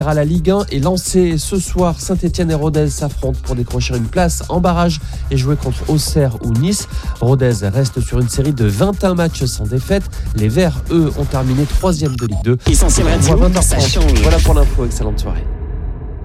À la Ligue 1 est lancée ce soir. Saint-Etienne et Rodez s'affrontent pour décrocher une place en barrage et jouer contre Auxerre ou Nice. Rodez reste sur une série de 21 matchs sans défaite. Les Verts, eux, ont terminé 3e de Ligue 2. Essentiel Radio, ça change. Voilà pour l'info, excellente soirée.